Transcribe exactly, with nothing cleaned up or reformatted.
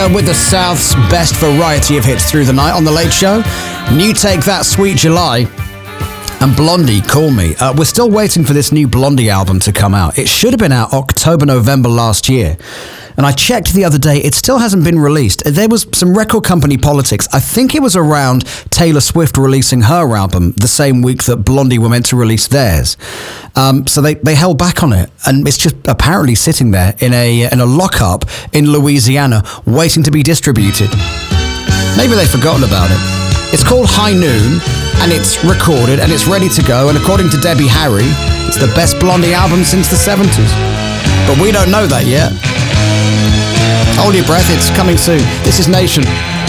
With the South's best variety of hits through the night on The Late Show. New Take That, Sweet July, and Blondie, Call Me. Uh, we're still waiting for this new Blondie album to come out. It should have been out October, November last year. And I checked the other day, it still hasn't been released. There was some record company politics. I think it was around Taylor Swift releasing her album the same week that Blondie were meant to release theirs. Um, so they, they held back on it. And it's just apparently sitting there in a, in a lockup in Louisiana, waiting to be distributed. Maybe they've forgotten about it. It's called High Noon, and it's recorded, and it's ready to go. And according to Debbie Harry, it's the best Blondie album since the seventies. But we don't know that yet. Hold your breath, it's coming soon. This is Nation.